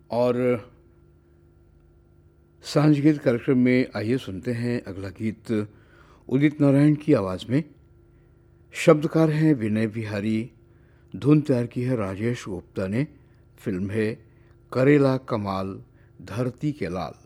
और सांझ गीत कार्यक्रम में आइए सुनते हैं अगला गीत उदित नारायण की आवाज़ में। शब्दकार हैं विनय बिहारी, धुन तैयार की है राजेश गुप्ता ने। फिल्म है करेला कमाल धरती के लाल।